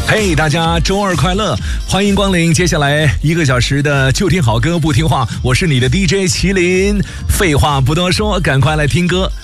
嘿，大家周二快乐，欢迎光临接下来1个小时的就听好歌不听话，我是你的 DJ 麒麟。废话不多说，赶快来听歌。